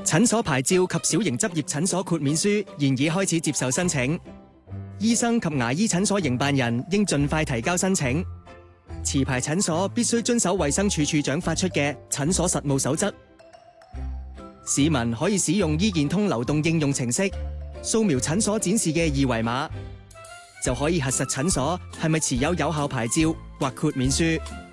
診所牌照及小型執業診所豁免書現已開始接受申請，醫生及牙醫診所營辦人應盡快提交申請。持牌診所必須遵守衛生署署長發出嘅診所實務守則。市民可以使用醫健通流動應用程式，掃描診所展示嘅二維碼，就可以核實診所係咪持有有效牌照或豁免書。